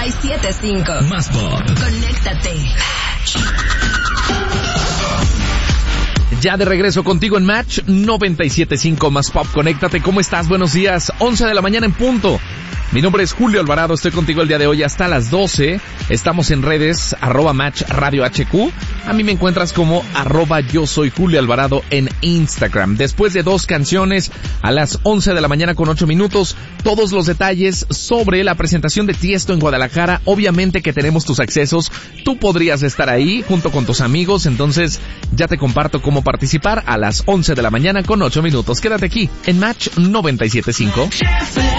97.5. Más pop. Conéctate. Ya de regreso contigo en Match 97.5 Más Pop. Conéctate. ¿Cómo estás? Buenos días. 11 de la mañana en punto. Mi nombre es Julio Alvarado. Estoy contigo el día de hoy hasta las 12. Estamos en redes, @Match Radio HQ. A mí me encuentras como @yo soy Julio Alvarado en Instagram. Después de 2 canciones a las 11 de la mañana con 8 minutos, todos los detalles sobre la presentación de Tiesto en Guadalajara. Obviamente que tenemos tus accesos. Tú podrías estar ahí junto con tus amigos. Entonces ya te comparto cómo participar a las 11 de la mañana con 8 minutos. Quédate aquí en Match 97.5.